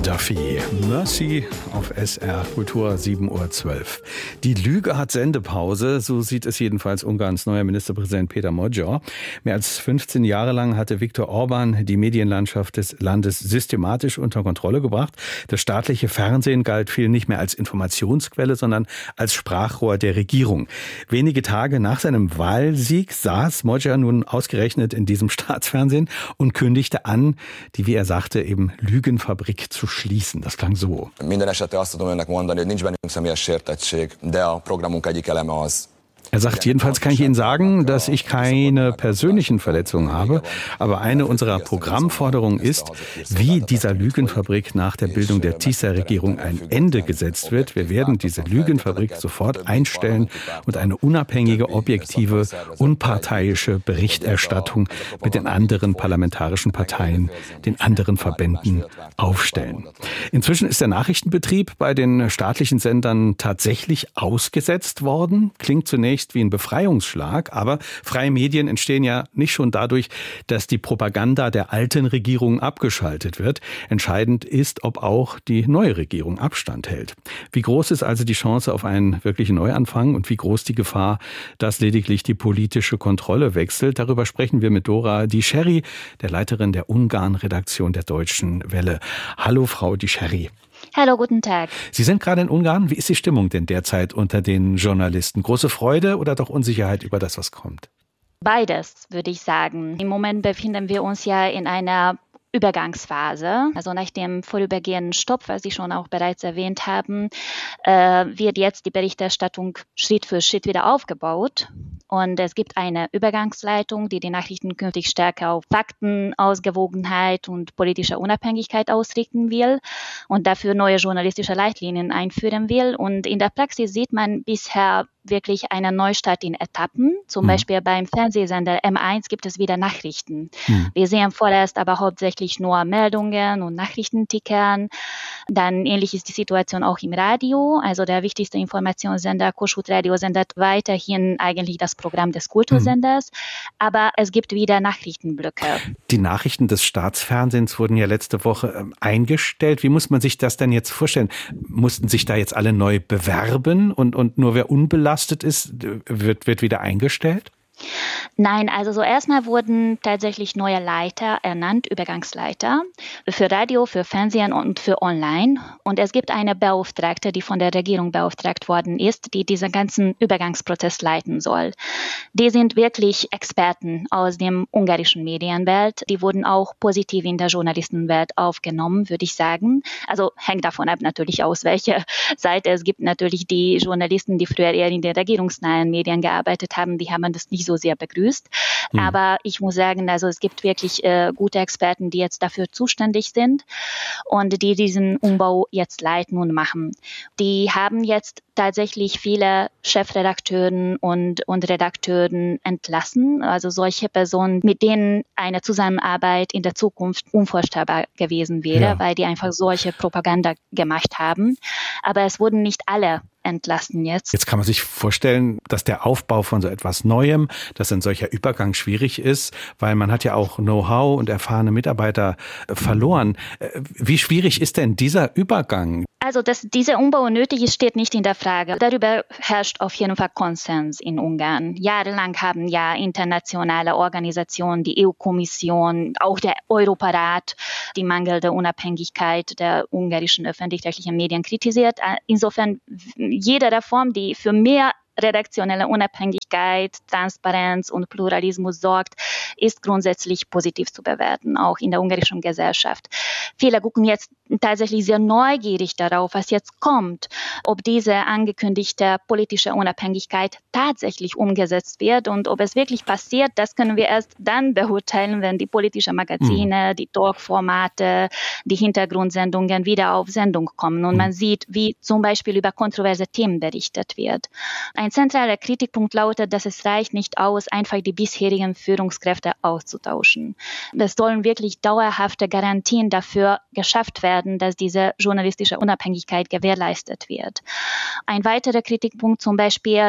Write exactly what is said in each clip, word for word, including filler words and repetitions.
Duffy, Mercy auf S R Kultur sieben Uhr zwölf. Die Lüge hat Sendepause, so sieht es jedenfalls Ungarns neuer Ministerpräsident Péter Magyar. Mehr als fünfzehn Jahre lang hatte Viktor Orbán die Medienlandschaft des Landes systematisch unter Kontrolle gebracht. Das staatliche Fernsehen galt vielen nicht mehr als Informationsquelle, sondern als Sprachrohr der Regierung. Wenige Tage nach seinem Wahlsieg saß Magyar nun ausgerechnet in diesem Staatsfernsehen und kündigte an, die, wie er sagte, eben Lügenfabrik zu schließen. Das klang so. Minden esetre azt tudom önnek mondani, hogy nincs bennünk személyes sértettség, de a programunk egyik eleme az. Er sagt, jedenfalls kann ich Ihnen sagen, dass ich keine persönlichen Verletzungen habe. Aber eine unserer Programmforderungen ist, wie dieser Lügenfabrik nach der Bildung der TISA-Regierung ein Ende gesetzt wird. Wir werden diese Lügenfabrik sofort einstellen und eine unabhängige, objektive, unparteiische Berichterstattung mit den anderen parlamentarischen Parteien, den anderen Verbänden aufstellen. Inzwischen ist der Nachrichtenbetrieb bei den staatlichen Sendern tatsächlich ausgesetzt worden. Klingt zunächst wie ein Befreiungsschlag, aber freie Medien entstehen ja nicht schon dadurch, dass die Propaganda der alten Regierung abgeschaltet wird. Entscheidend ist, ob auch die neue Regierung Abstand hält. Wie groß ist also die Chance auf einen wirklichen Neuanfang und wie groß die Gefahr, dass lediglich die politische Kontrolle wechselt? Darüber sprechen wir mit Dora Discheri, der Leiterin der Ungarn-Redaktion der Deutschen Welle. Hallo, Frau Discheri. Hallo, guten Tag. Sie sind gerade in Ungarn. Wie ist die Stimmung denn derzeit unter den Journalisten? Große Freude oder doch Unsicherheit über das, was kommt? Beides, würde ich sagen. Im Moment befinden wir uns ja in einer Übergangsphase. Also nach dem vorübergehenden Stopp, was Sie schon auch bereits erwähnt haben, äh, wird jetzt die Berichterstattung Schritt für Schritt wieder aufgebaut. Und es gibt eine Übergangsleitung, die die Nachrichten künftig stärker auf Fakten, Ausgewogenheit und politische Unabhängigkeit ausrichten will und dafür neue journalistische Leitlinien einführen will. Und in der Praxis sieht man bisher wirklich einen Neustart in Etappen. Zum mhm. Beispiel beim Fernsehsender M eins gibt es wieder Nachrichten. Mhm. Wir sehen vorerst aber hauptsächlich nur Meldungen und Nachrichtentickern. Dann ähnlich ist die Situation auch im Radio. Also der wichtigste Informationssender, Kossuth Radio, sendet weiterhin eigentlich das Programm des Kultursenders. Mhm. Aber es gibt wieder Nachrichtenblöcke. Die Nachrichten des Staatsfernsehens wurden ja letzte Woche ähm, eingestellt. Wie muss man sich das denn jetzt vorstellen? Mussten sich da jetzt alle neu bewerben und, und nur wer unbelastet ist, wird, wird wieder eingestellt? Nein, also so erstmal wurden tatsächlich neue Leiter ernannt, Übergangsleiter, für Radio, für Fernsehen und für Online. Und es gibt eine Beauftragte, die von der Regierung beauftragt worden ist, die diesen ganzen Übergangsprozess leiten soll. Die sind wirklich Experten aus dem ungarischen Medienwelt. Die wurden auch positiv in der Journalistenwelt aufgenommen, würde ich sagen. Also hängt davon ab natürlich aus, welche Seite. Es gibt natürlich die Journalisten, die früher eher in den regierungsnahen Medien gearbeitet haben, die haben das nicht so sehr begrüßt. Mhm. Aber ich muss sagen, also es gibt wirklich äh, gute Experten, die jetzt dafür zuständig sind und die diesen Umbau jetzt leiten und machen. Die haben jetzt tatsächlich viele Chefredakteuren und, und Redakteuren entlassen, also solche Personen, mit denen eine Zusammenarbeit in der Zukunft unvorstellbar gewesen wäre, ja. weil die einfach solche Propaganda gemacht haben. Aber es wurden nicht alle entlassen jetzt. Jetzt kann man sich vorstellen, dass der Aufbau von so etwas Neuem, dass ein solcher Übergang schwierig ist, weil man hat ja auch Know-how und erfahrene Mitarbeiter verloren. Wie schwierig ist denn dieser Übergang? Also, dass dieser Umbau nötig ist, steht nicht in der Frage. Darüber herrscht auf jeden Fall Konsens in Ungarn. Jahrelang haben ja internationale Organisationen, die E U-Kommission, auch der Europarat, die mangelnde Unabhängigkeit der ungarischen öffentlich-rechtlichen Medien kritisiert. Insofern jede Reform, die für mehr redaktionelle Unabhängigkeit, Transparenz und Pluralismus sorgt, ist grundsätzlich positiv zu bewerten, auch in der ungarischen Gesellschaft. Viele gucken jetzt tatsächlich sehr neugierig darauf, was jetzt kommt, ob diese angekündigte politische Unabhängigkeit tatsächlich umgesetzt wird und ob es wirklich passiert, das können wir erst dann beurteilen, wenn die politischen Magazine, mhm. die Talkformate, die Hintergrundsendungen wieder auf Sendung kommen und mhm. man sieht, wie zum Beispiel über kontroverse Themen berichtet wird. Ein zentraler Kritikpunkt lautet, dass es reicht nicht aus, einfach die bisherigen Führungskräfte auszutauschen. Es sollen wirklich dauerhafte Garantien dafür geschafft werden, dass diese journalistische Unabhängigkeit gewährleistet wird. Ein weiterer Kritikpunkt zum Beispiel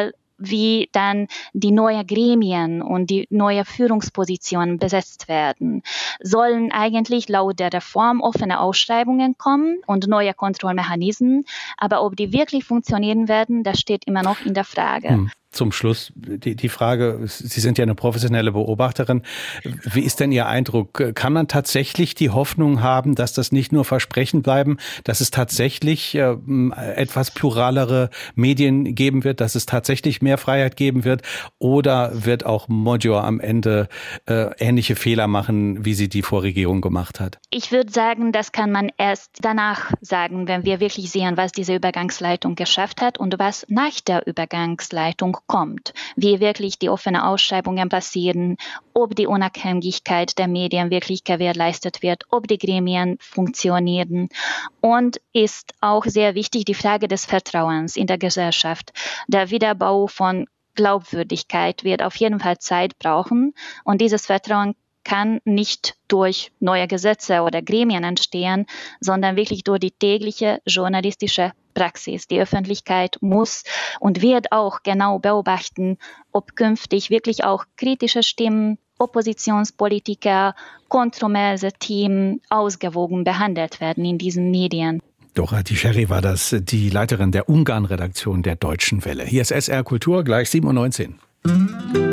wie dann die neuen Gremien und die neuen Führungspositionen besetzt werden. Sollen eigentlich laut der Reform offene Ausschreibungen kommen und neue Kontrollmechanismen, aber ob die wirklich funktionieren werden, das steht immer noch in der Frage. Hm. Zum Schluss die, die Frage, Sie sind ja eine professionelle Beobachterin. Wie ist denn Ihr Eindruck? Kann man tatsächlich die Hoffnung haben, dass das nicht nur Versprechen bleiben, dass es tatsächlich äh, etwas pluralere Medien geben wird, dass es tatsächlich mehr Freiheit geben wird? Oder wird auch Modjohr am Ende äh, ähnliche Fehler machen, wie sie die Vorregierung gemacht hat? Ich würde sagen, das kann man erst danach sagen, wenn wir wirklich sehen, was diese Übergangsleitung geschafft hat und was nach der Übergangsleitung kommt, wie wirklich die offenen Ausschreibungen passieren, ob die Unabhängigkeit der Medien wirklich gewährleistet wird, ob die Gremien funktionieren. Und ist auch sehr wichtig die Frage des Vertrauens in der Gesellschaft. Der Wiederaufbau von Glaubwürdigkeit wird auf jeden Fall Zeit brauchen und dieses Vertrauen kann nicht durch neue Gesetze oder Gremien entstehen, sondern wirklich durch die tägliche journalistische Praxis. Die Öffentlichkeit muss und wird auch genau beobachten, ob künftig wirklich auch kritische Stimmen, Oppositionspolitiker, kontroverse Themen ausgewogen behandelt werden in diesen Medien. Dora Teixeira war das, die Leiterin der Ungarn-Redaktion der Deutschen Welle. Hier ist S R Kultur, gleich sieben Uhr neunzehn.